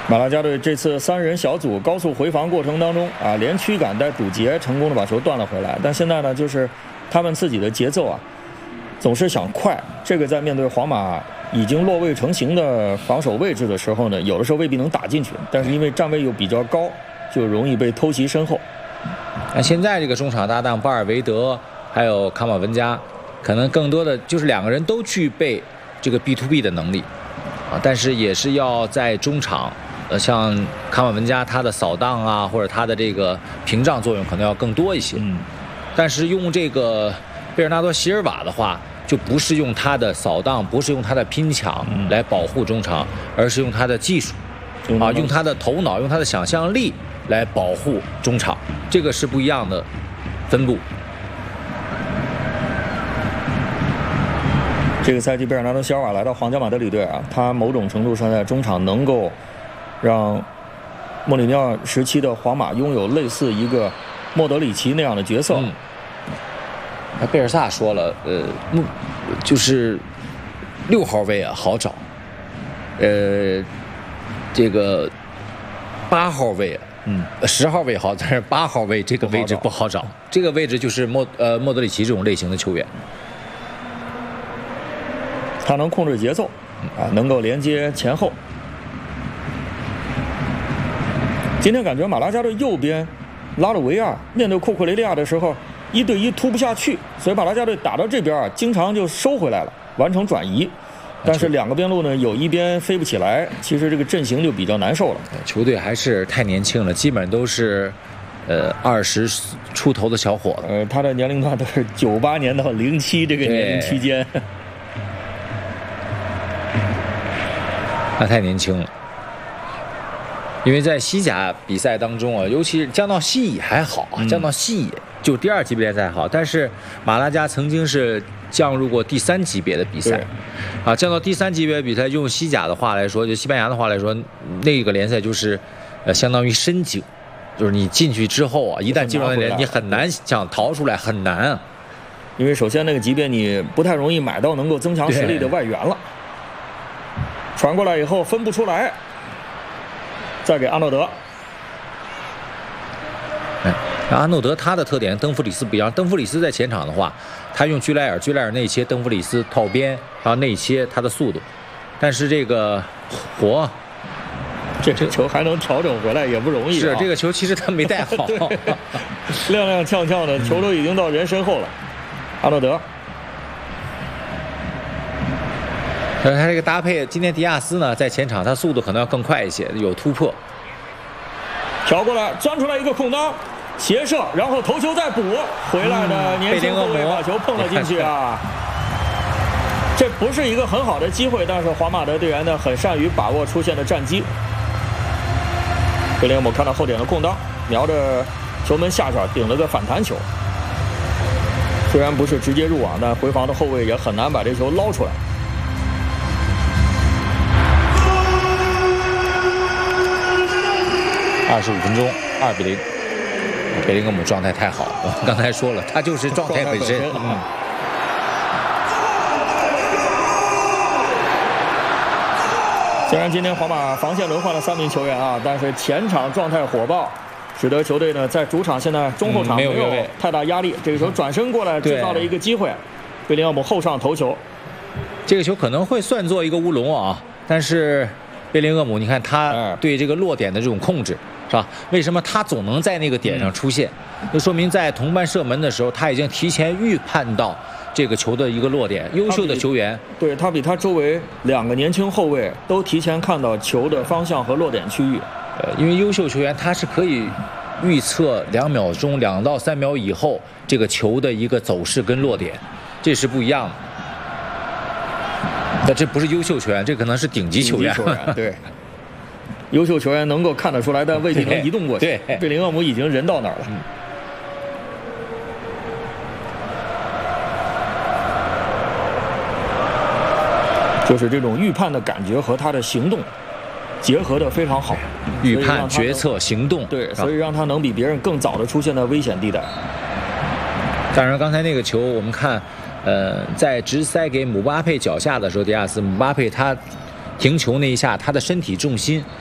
马拉加队这次3人小组高速回防过程当中啊，连驱赶带堵截，成功的把球断了回来。但现在呢，就是他们自己的节奏啊，总是想快。这个在面对皇马已经落位成型的防守位置的时候呢，有的时候未必能打进去，但是因为站位又比较高，就容易被偷袭身后。 那现在这个中场搭档巴尔维德还有卡马文加，可能更多的就是2个人都具备这个 B to B 的能力啊，但是也是要在中场。像卡马文加他的扫荡啊，或者他的这个屏障作用可能要更多一些。但是用这个贝尔纳多·席尔瓦的话，就不是用他的扫荡，不是用他的拼抢来保护中场，而是用他的技术，啊，用他的头脑，用他的想象力来保护中场，这个是不一样的分布。 这个赛季贝尔纳多·席尔瓦来到皇家马德里队啊，他某种程度上在中场能够让莫里尼奥时期的皇马拥有类似一个莫德里奇那样的角色。 那贝尔萨说了，就是6号位啊好找，这个8号位，10号位好，但是8号位这个位置不好找，这个位置就是莫德里奇这种类型的球员， 他能控制节奏啊，能够连接前后。今天感觉马拉加队右边拉鲁维亚面对库库雷利亚的时候，1对1突不下去，所以马拉加队打到这边啊，经常就收回来了，完成转移。但是2个边路呢，有一边飞不起来，其实这个阵型就比较难受了。 球队还是太年轻了，基本都是20出头的小伙子。 他的年龄段都是98年到07这个年龄区间。 那太年轻了。因为在西甲比赛当中啊，尤其是降到西乙还好啊，降到西乙就第2级别联赛好，但是马拉加曾经是降入过第3级别的比赛，啊，降到第3级别比赛，用西甲的话来说，就西班牙的话来说，那个联赛就是相当于深井，就是你进去之后啊，一旦进入那联赛，你很难想逃出来，很难啊。 因为首先那个级别你不太容易买到能够增强实力的外援了，传过来以后分不出来。再给阿诺德， 阿诺德他的特点跟登弗里斯不一样。登弗里斯在前场的话，他用居莱尔内切，登弗里斯套边，还有内切他的速度。但是这个这球还能调整回来也不容易。 是这个球其实他没带好， 踉踉跄跄的，球都已经到人身后了。阿诺德。 他这个搭配，今天迪亚斯呢在前场，他速度可能要更快一些，有突破。 调过来，钻出来一个空当，斜射，然后头球再补，回来的年轻后卫把球碰了进去啊！这不是一个很好的机会，但是皇马的队员呢很善于把握出现的战机。贝林厄姆看到后点的空当，瞄着球门下角顶了个反弹球，虽然不是直接入网，但回防的后卫也很难把这球捞出来。 25分钟，2-0。贝林厄姆状态太好，我刚才说了，他就是状态本身。 虽然今天皇马防线轮换了3名球员啊，但是前场状态火爆，使得球队呢在主场现在中后场没有太大压力。这个球转身过来制造了一个机会，贝林厄姆后上头球， 这个球可能会算作一个乌龙啊，但是贝林厄姆你看他对这个落点的这种控制。是吧？为什么他总能在那个点上出现？就说明在同伴射门的时候，他已经提前预判到这个球的一个落点。优秀的球员， 对他比他周围2个年轻后卫都提前看到球的方向和落点区域。 因为优秀球员他是可以预测2秒钟、2到3秒以后这个球的一个走势跟落点，这是不一样的。但这不是优秀球员，这可能是顶级球员。 对。优秀球员能够看得出来，但未必能移动过去。 对， 贝林厄姆已经人到哪儿了？就是这种预判的感觉和他的行动结合的非常好。 预判、决策、行动， 对，所以让他能比别人更早的出现在危险地带。 当然，刚才那个球我们看，在直塞给姆巴佩脚下的时候，迪亚斯姆巴佩他停球那一下，他的身体重心